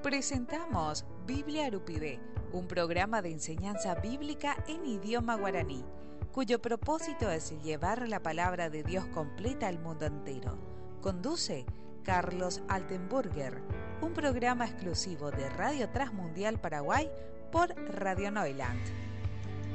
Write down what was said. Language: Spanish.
Presentamos Biblia Arupidé, un programa de enseñanza bíblica en idioma guaraní, cuyo propósito es llevar la palabra de Dios completa al mundo entero. Conduce Carlos Altenburger, un programa exclusivo de Radio Transmundial Paraguay por Radio Neuland.